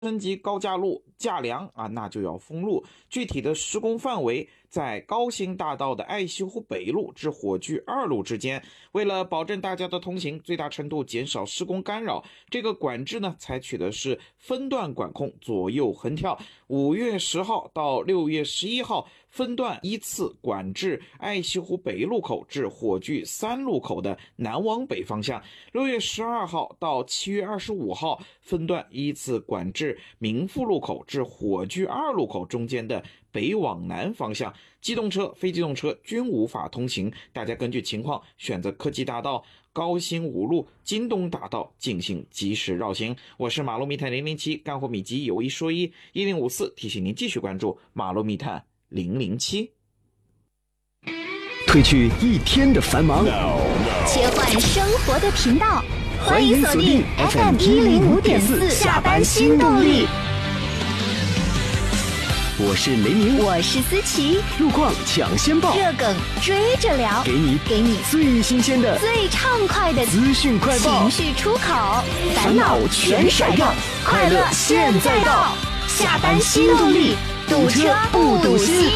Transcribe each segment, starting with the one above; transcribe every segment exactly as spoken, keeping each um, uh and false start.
升级高架路架梁啊，那就要封路。具体的施工范围在高新大道的爱西湖北路至火炬二路之间。为了保证大家的通行，最大程度减少施工干扰，这个管制呢，采取的是分段管控，左右横跳。五月十号到六月十一号，分段依次管制爱西湖北路口至火炬三路口的南往北方向。六月十二号到七月二十五号，分段依次管制民富路口至火炬二路口中间的北往南方向，机动车、非机动车均无法通行。大家根据情况选择科技大道、高新五路、京东大道进行及时绕行。我是马路密探零零七，干货秘籍有一说一，一零五四提醒您继续关注马路密探零零七。 褪去一天的繁忙， 切换生活的频道， 欢迎锁定 F M 一零五点四下班新动力。我是雷鸣， 我是思琪， 路况抢先报， 热梗追着聊， 给你给你最新鲜的、 最畅快的资讯快报， 情绪出口，烦恼全甩掉，快乐现在到，下班新动力，堵车不堵心。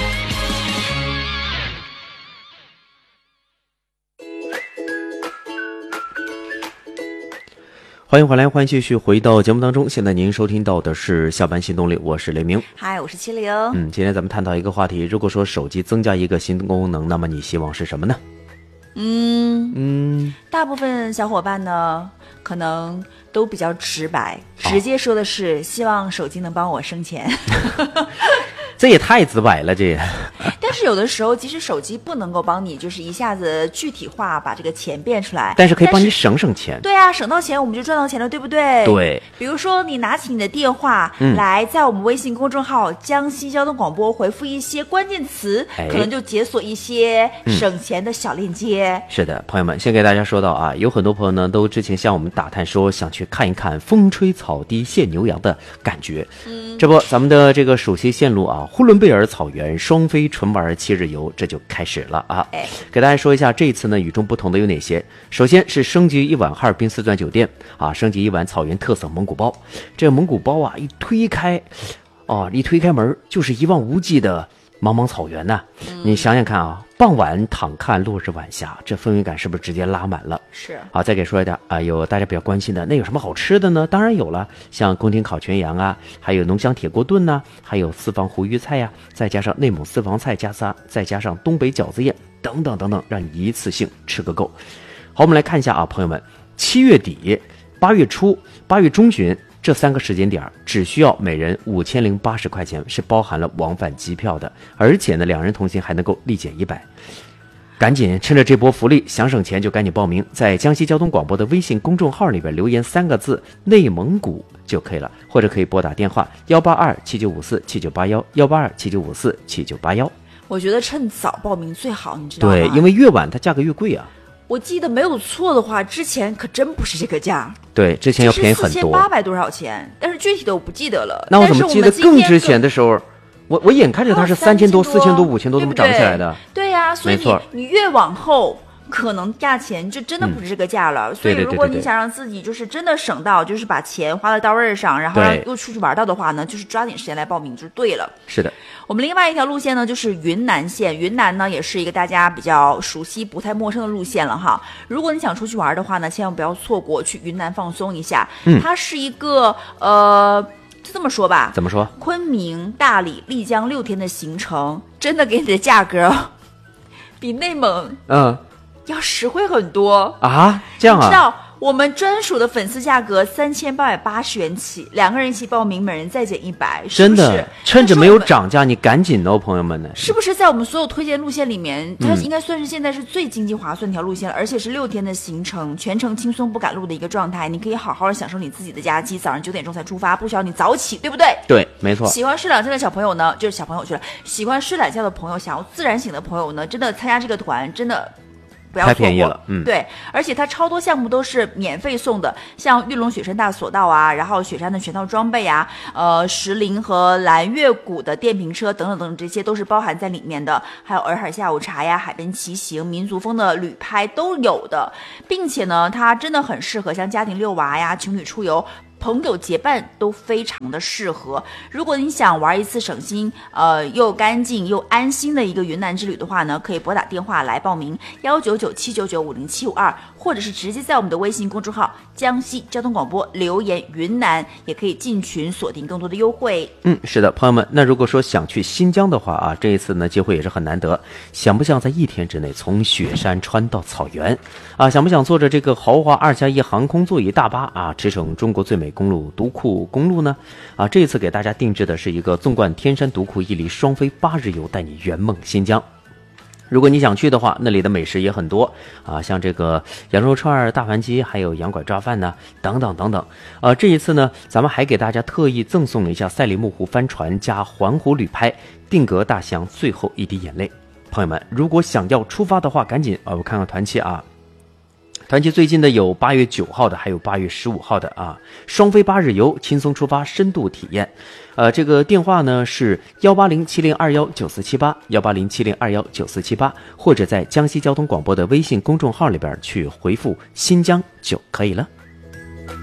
欢迎回来，欢迎继续回到节目当中。现在您收听到的是下班新动力，我是雷鸣。 嗨，我是七零。 嗯，今天咱们探讨一个话题，如果说手机增加一个新功能，那么你希望是什么呢？ 嗯嗯， 大部分小伙伴呢，可能都比较直白，直接说的是希望手机能帮我生钱。 这也太直白了，这。 但是有的时候，即使手机不能够帮你，就是一下子具体化把这个钱变出来， 但是可以帮你省省钱。 对啊，省到钱我们就赚到钱了，对不对？ 对。 比如说，你拿起你的电话、嗯、来，在我们微信公众号江西交通广播回复一些关键词， 哎、 可能就解锁一些省钱的小链接、 嗯。是的，朋友们，先给大家说到啊，有很多朋友呢都之前向我们打探说，想去看一看风吹草低见牛羊的感觉。嗯，这不，咱们的这个首席线路啊，呼伦贝尔草原双飞纯玩七日游，这就开始了啊！ 哎， 给大家说一下，这一次呢与众不同的有哪些？首先是升级一晚哈尔滨四钻酒店啊，升级一晚草原特色蒙古包。这个蒙古包啊，一推开，哦，一推开门就是一望无际的茫茫草原呐、啊嗯！你想想看啊，傍晚躺看落日晚霞，这氛围感是不是直接拉满了？ 是。 好，再给说一点啊，有大家比较关心的，那有什么好吃的呢？当然有了，像宫廷烤全羊啊，还有浓香铁锅炖呐、啊，还有四方湖鱼菜呀、啊，再加上内蒙私房菜加仨，再加上东北饺子宴等等等等，让你一次性吃个够。好，我们来看一下啊，朋友们，七月底、八月初、八月中旬。这三个时间点只需要每人五千零八十块钱，是包含了往返机票的，而且呢，两人同行还能够立减一百。赶紧趁着这波福利，想省钱就赶紧报名，在江西交通广播的微信公众号里边留言三个字“内蒙古”就可以了，或者可以拨打电话幺八二七九五四七九八幺幺八二七九五四七九八幺。 我觉得趁早报名最好，你知道吗？ 对，因为越晚它价格越贵啊。 我记得没有错的话，之前可真不是这个价。 对，之前要便宜很多， 四千八百多少钱？但是具体的我不记得了。 那我怎么记得更之前的时候，我我眼看着它是三千多、四千多、五千多，这么涨起来的。 对呀、啊，所以你你越往后，可能价钱就真的不是这个价了。嗯、所以如果你想让自己就是真的省到，就是把钱花在刀刃上，然后让又出去玩到的话呢，就是抓紧时间来报名就对了。 是的。 我们另外一条路线呢，就是云南线。云南呢，也是一个大家比较熟悉、不太陌生的路线了哈。如果你想出去玩的话呢，千万不要错过去云南放松一下。 嗯， 它是一个呃，就这么说吧。 怎么说？ 昆明、大理、丽江六天的行程，真的给你的价格比内蒙嗯要实惠很多啊。这样啊？ 你知道我们专属的粉丝价格三千八百八十元起，两个人一起报名，每人再减一百， 真的，趁着没有涨价，你赶紧哦，朋友们呢？ 是不是在我们所有推荐路线里面，它应该算是现在是最经济划算的一条路线了、嗯，而且是六天的行程，全程轻松不赶路的一个状态，你可以好好的享受你自己的假期，早上九点钟才出发，不需要你早起，对不对？ 对，没错。 喜欢睡懒觉的小朋友呢，就是小朋友去了，喜欢睡懒觉的朋友，想要自然醒的朋友呢，真的参加这个团，真的。不要错过， 太便宜了，嗯， 对，而且它超多项目都是免费送的，像玉龙雪山大索道啊，然后雪山的全套装备啊，呃，石林和蓝月谷的电瓶车等等等等，这些都是包含在里面的，还有洱海下午茶呀、海边骑行、民族风的旅拍都有的，并且呢，它真的很适合像家庭遛娃呀、情侣出游。 朋友结伴都非常的适合。如果你想玩一次省心，呃，又干净又安心的一个云南之旅的话呢，可以拨打电话来报名幺九九七九九五零七五二，或者是直接在我们的微信公众号江西交通广播留言云南，也可以进群锁定更多的优惠。 嗯，是的，朋友们，那如果说想去新疆的话啊，这一次呢机会也是很难得，想不想在一天之内从雪山穿到草原啊？想不想坐着这个豪华二加一航空座椅大巴啊，驰骋中国最美公路独库公路呢？啊，这一次给大家定制的是一个纵贯天山独库伊犁双飞八日游，带你圆梦新疆。如果你想去的话，那里的美食也很多啊，像这个羊肉串、大盘鸡，还有羊拐抓饭呢，等等等等。呃，这一次呢，咱们还给大家特意赠送了一下赛里木湖帆船加环湖旅拍，定格大象最后一滴眼泪。朋友们，如果想要出发的话，赶紧啊，我看看团期啊。团期最近的有八月九号的，还有八月十五号的啊，双飞八日游，轻松出发，深度体验。呃，这个电话呢是幺八零七零二幺九四七八，幺八零七零二幺九四七八，或者在江西交通广播的微信公众号里边去回复新疆就可以了。